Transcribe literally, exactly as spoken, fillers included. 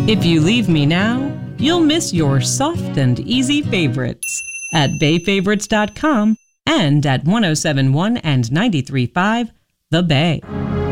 If you leave me now, you'll miss your soft and easy favorites at bay favorites dot com and at one oh seven point one and ninety-three point five The Bay.